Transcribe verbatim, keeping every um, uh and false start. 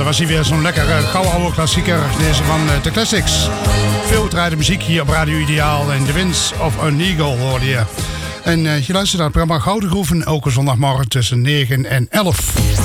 was hier weer zo'n lekkere gouden oude klassieker. Deze van uh, The Classics. Veel gedraaide muziek hier op Radio Ideaal. En The Winds of an Eagle hoorde je. En uh, je luistert naar het programma Gouden Groeven. Elke zondagmorgen tussen negen en elf.